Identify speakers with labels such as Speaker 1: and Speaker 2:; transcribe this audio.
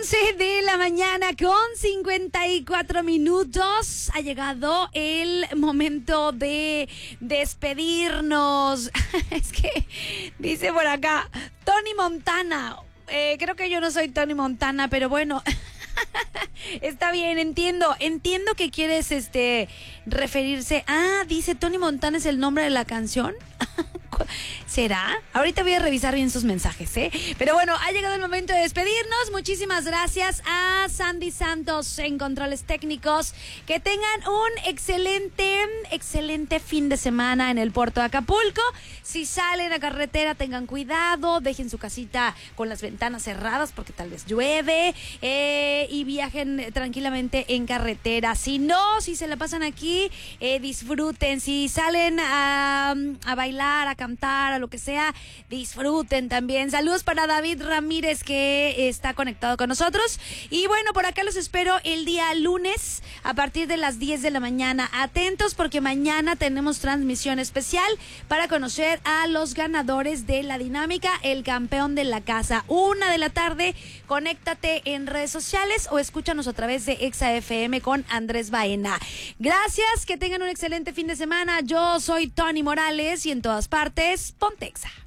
Speaker 1: 11 de la mañana con 54 minutos. Ha llegado el momento de despedirnos. Es que dice por acá, Tony Montana. Creo que yo no soy Tony Montana, pero bueno. Está bien, entiendo que quieres referirse. Dice Tony Montana es el nombre de la canción. ¿Será? Ahorita voy a revisar bien sus mensajes, Pero bueno, ha llegado el momento de despedirnos. Muchísimas gracias a Sandy Santos en controles técnicos. Que tengan un excelente fin de semana en el puerto de Acapulco. Si salen a carretera, tengan cuidado, dejen su casita con las ventanas cerradas porque tal vez llueve, y viajen tranquilamente en carretera. Si no, si se la pasan aquí, disfruten. Si salen a bailar, a cantar, a lo que sea, disfruten también. Saludos para David Ramírez, que está conectado con nosotros. Y bueno, por acá los espero el día lunes a partir de las 10 de la mañana. Atentos porque mañana tenemos transmisión especial para conocer a los ganadores de la dinámica El Campeón de la Casa. 1 de la tarde, conéctate en redes sociales o escúchanos a través de Exa FM con Andrés Baena. Gracias, que tengan un excelente fin de semana. Yo soy Tony Morales y en todas partes, ponte Exa.